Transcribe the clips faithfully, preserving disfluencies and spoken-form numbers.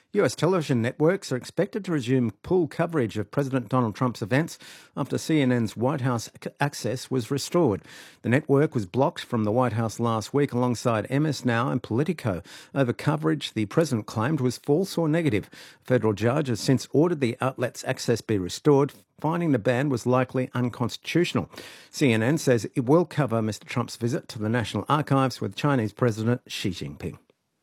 U S television networks are expected to resume full coverage of President Donald Trump's events after C N N's White House access was restored. The network was blocked from the White House last week alongside M S Now and Politico over coverage the president claimed was false or negative. A federal judge has since ordered the outlet's access be restored, finding the ban was likely unconstitutional. C N N says it will cover Mister Trump's visit to the National Archives with Chinese President Xi Jinping.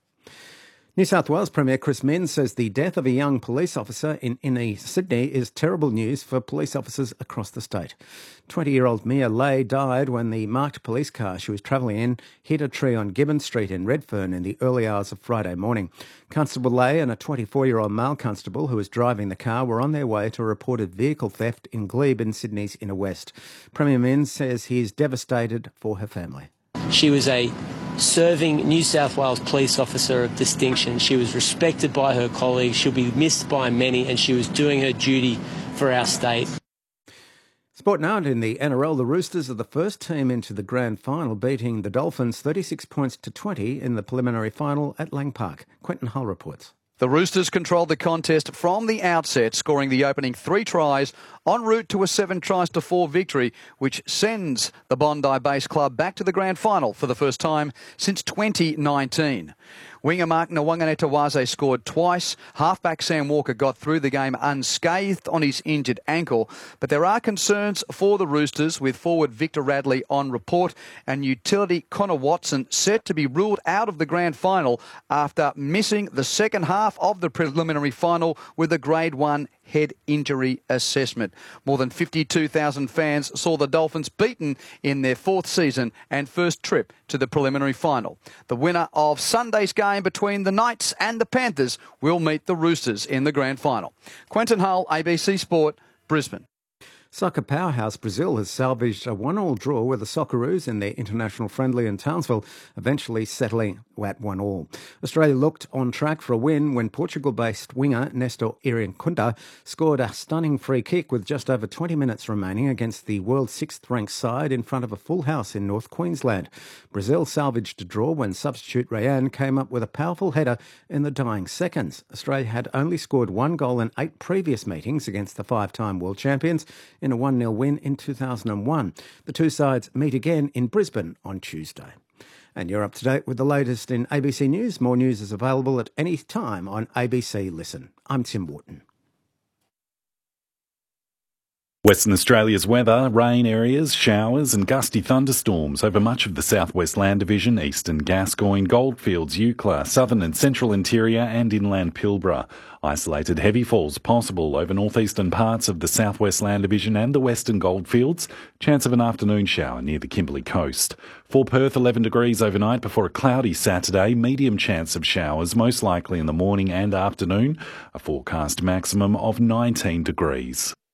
New South Wales Premier Chris Minns says the death of a young police officer in inner Sydney is terrible news for police officers across the state. twenty-year-old Mia Lay died when the marked police car she was travelling in hit a tree on Gibbon Street in Redfern in the early hours of Friday morning. Constable Lay and a twenty-four-year-old male constable who was driving the car were on their way to a reported vehicle theft in Glebe in Sydney's inner west. Premier Minns says he is devastated for her family. She was a serving New South Wales police officer of distinction. She was respected by her colleagues, she'll be missed by many, and she was doing her duty for our state. Sport now, in the N R L, the Roosters are the first team into the grand final, beating the Dolphins thirty-six points to twenty in the preliminary final at Lang Park. Quentin Hull reports. The Roosters controlled the contest from the outset, scoring the opening three tries en route to a seven tries to four victory, which sends the Bondi Base Club back to the grand final for the first time since twenty nineteen. Winger Mark Nwanganetawaze scored twice. Halfback Sam Walker got through the game unscathed on his injured ankle. But there are concerns for the Roosters, with forward Victor Radley on report and utility Connor Watson set to be ruled out of the grand final after missing the second half of the preliminary final with a grade one head injury assessment. More than fifty-two thousand fans saw the Dolphins beaten in their fourth season and first trip to the preliminary final. The winner of Sunday's game between the Knights and the Panthers will meet the Roosters in the grand final. Quentin Hull, A B C Sport, Brisbane. Soccer powerhouse Brazil has salvaged a one-all draw with the Socceroos in their international friendly in Townsville, eventually settling at one-all. Australia looked on track for a win when Portugal-based winger Nestor Irinkunda scored a stunning free kick with just over twenty minutes remaining against the world's sixth-ranked side in front of a full house in North Queensland. Brazil salvaged a draw when substitute Rayan came up with a powerful header in the dying seconds. Australia had only scored one goal in eight previous meetings against the five-time world champions in a one-nil win in two thousand one. The two sides meet again in Brisbane on Tuesday. And you're up to date with the latest in A B C News. More news is available at any time on A B C Listen. I'm Tim Wharton. Western Australia's weather: rain areas, showers and gusty thunderstorms over much of the southwest land division, eastern Gascoyne, Goldfields, Eucla, southern and central interior and inland Pilbara. Isolated heavy falls possible over northeastern parts of the southwest land division and the western Goldfields. Chance of an afternoon shower near the Kimberley coast. For Perth, eleven degrees overnight before a cloudy Saturday. Medium chance of showers, most likely in the morning and afternoon. A forecast maximum of nineteen degrees.